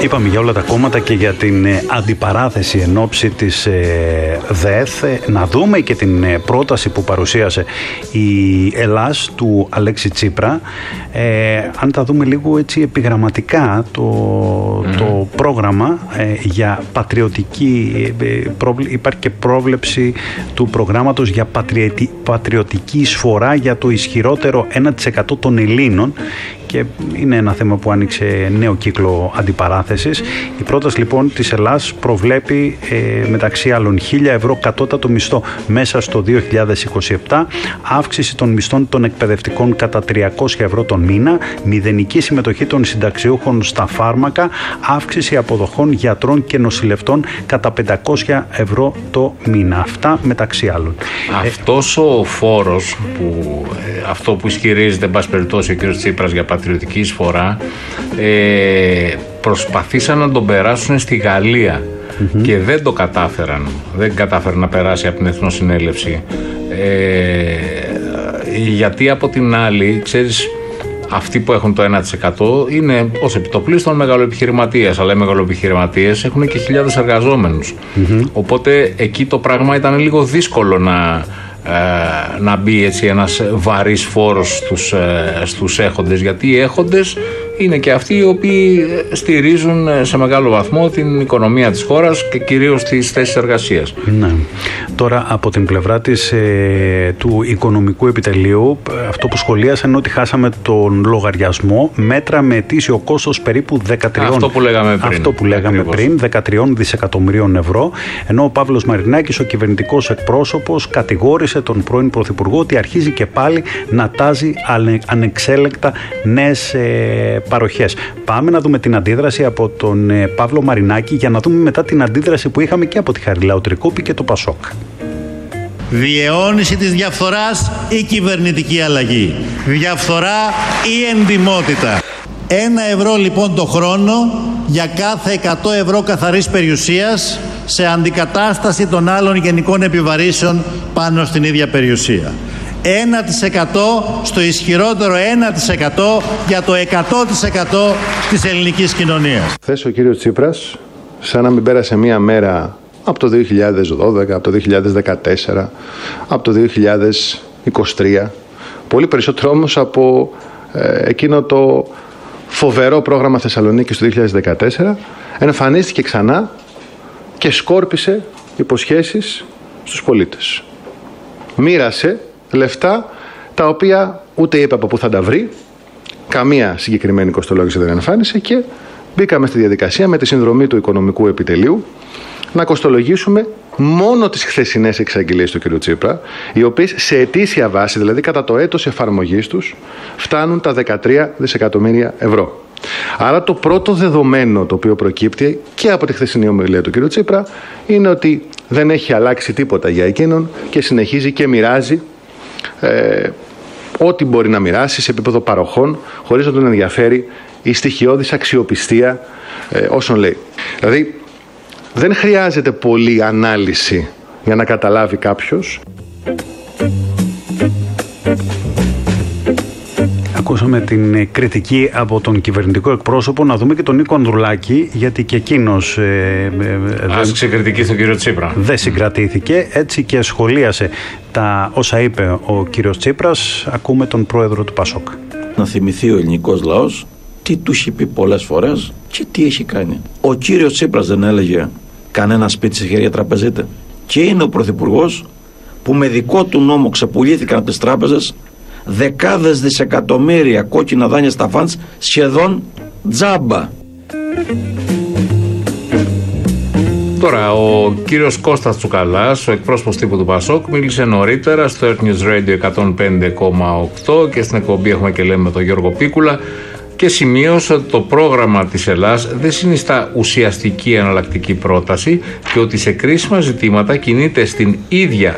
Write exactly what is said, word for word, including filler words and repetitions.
Είπαμε για όλα τα κόμματα και για την ε, αντιπαράθεση εν ώψη της ε, ΔΕΘ. Ε, να δούμε και την ε, πρόταση που παρουσίασε η Ελλάς του Αλέξη Τσίπρα. Ε, αν τα δούμε λίγο έτσι επιγραμματικά, το, mm. το πρόγραμμα ε, για πατριωτική, ε, προβλ, υπάρχει και πρόβλεψη του προγράμματος για πατριετι, πατριωτική εισφορά για το ισχυρότερο ένα τοις εκατό των Ελλήνων. Και είναι ένα θέμα που άνοιξε νέο κύκλο αντιπαράθεσης. Η πρόταση λοιπόν της Ελλάς προβλέπει ε, μεταξύ άλλων χίλια ευρώ κατώτατο μισθό μέσα στο δύο χιλιάδες είκοσι επτά, αύξηση των μισθών των εκπαιδευτικών κατά τριακόσια ευρώ τον μήνα, μηδενική συμμετοχή των συνταξιούχων στα φάρμακα, αύξηση αποδοχών γιατρών και νοσηλευτών κατά πεντακόσια ευρώ το μήνα. Αυτά μεταξύ άλλων. Αυτός ο φόρος, που, ε, αυτό που ισχυρίζεται εν πάση περιπτώσει ο κ. Τσίπρας για πατριωτική εισφορά, ε, προσπαθήσαν να τον περάσουν στη Γαλλία mm-hmm. και δεν το κατάφεραν. Δεν κατάφεραν να περάσει από την Εθνοσυνέλευση. Ε, γιατί από την άλλη, ξέρεις, αυτοί που έχουν το ένα τοις εκατό είναι ως επιτοπλίστων μεγαλοεπιχειρηματίες, αλλά οι μεγαλοεπιχειρηματίες έχουν και χιλιάδες εργαζόμενους. Mm-hmm. Οπότε εκεί το πράγμα ήταν λίγο δύσκολο να Ε, να μπει έτσι ένας βαρύς φόρος στους, ε, στους έχοντες, γιατί οι έχοντες είναι και αυτοί οι οποίοι στηρίζουν σε μεγάλο βαθμό την οικονομία της χώρας και κυρίως τις θέσεις εργασίας. Ναι. Τώρα από την πλευρά της, ε, του οικονομικού επιτελείου, αυτό που σχολίασαν είναι ότι χάσαμε τον λογαριασμό, μέτρα με ετήσιο κόστος περίπου δεκατρία, αυτό που λέγαμε πριν, αυτό που λέγαμε πριν δεκατρία δισεκατομμυρίων ευρώ, ενώ ο Παύλος Μαρινάκης, ο κυβερνητικός εκπρόσωπος, κατηγόρησε τον πρώην Πρωθυπουργό ότι αρχίζει και πάλι να τάζει ανεξέλεκτα νέες ε, παροχές. Πάμε να δούμε την αντίδραση από τον ε, Παύλο Μαρινάκη, για να δούμε μετά την αντίδραση που είχαμε και από τη Χαριλάου Τρικούπη και το Πασόκ. Διαιώνιση της διαφθοράς ή κυβερνητική αλλαγή. Διαφθορά ή εντιμότητα. Ένα ευρώ λοιπόν το χρόνο για κάθε εκατό ευρώ καθαρής περιουσίας, σε αντικατάσταση των άλλων γενικών επιβαρύσεων πάνω στην ίδια περιουσία. ένα τοις εκατό στο ισχυρότερο ένα τοις εκατό για το εκατό τοις εκατό της ελληνικής κοινωνίας. Χθες ο κύριος Τσίπρας, σαν να μην πέρασε μία μέρα από το δύο χιλιάδες δώδεκα, από το δύο χιλιάδες δεκατέσσερα, από το δύο χιλιάδες είκοσι τρία, πολύ περισσότερο όμως από ε, εκείνο το φοβερό πρόγραμμα Θεσσαλονίκης του δύο χιλιάδες δεκατέσσερα, εμφανίστηκε ξανά και σκόρπισε υποσχέσεις στους πολίτες. Μοίρασε λεφτά τα οποία ούτε είπε από πού θα τα βρει, καμία συγκεκριμένη κοστολόγηση δεν εμφάνισε, και μπήκαμε στη διαδικασία με τη συνδρομή του οικονομικού επιτελείου να κοστολογήσουμε μόνο τις χθεσινές εξαγγελίες του κ. Τσίπρα, οι οποίες σε ετήσια βάση, δηλαδή κατά το έτος εφαρμογής τους, φτάνουν τα δεκατρία δισεκατομμύρια ευρώ. Άρα το πρώτο δεδομένο το οποίο προκύπτει και από τη χθεσινή ομιλία του κ. Τσίπρα είναι ότι δεν έχει αλλάξει τίποτα για εκείνον και συνεχίζει και μοιράζει ε, ό,τι μπορεί να μοιράσει σε επίπεδο παροχών, χωρίς να τον ενδιαφέρει η στοιχειώδης αξιοπιστία ε, όσων λέει. Δηλαδή δεν χρειάζεται πολλή ανάλυση για να καταλάβει κάποιος. Ακούσαμε την κριτική από τον κυβερνητικό εκπρόσωπο. Να δούμε και τον Νίκο Ανδρουλάκη, γιατί και εκείνος ε, ε, άσκησε κριτική στον κύριο Τσίπρα. Δεν συγκρατήθηκε, έτσι και σχολίασε τα όσα είπε ο κύριος Τσίπρας. Ακούμε τον πρόεδρο του Πασόκ. Να θυμηθεί ο ελληνικός λαός τι του έχει πει πολλές φορές και τι έχει κάνει. Ο κύριος Τσίπρας δεν έλεγε κανένα σπίτι σε χέρια τραπεζίτε, και είναι ο πρωθυπουργός που με δικό του νόμο ξεπουλήθηκαν από τις τράπεζες δεκάδες δισεκατομμύρια κόκκινα δάνεια στα φαντς σχεδόν τζάμπα. Τώρα, ο κύριος Κώστας Τσουκαλάς, ο εκπρόσωπος τύπου του Πασόκ, μίλησε νωρίτερα στο Earth News Radio εκατόν πέντε κόμμα οκτώ και στην εκπομπή Έχουμε και Λέμε με τον Γιώργο Πίκουλα, και σημείωσε ότι το πρόγραμμα της Ελλάς δεν συνιστά ουσιαστική εναλλακτική πρόταση και ότι σε κρίσιμα ζητήματα κινείται στην ίδια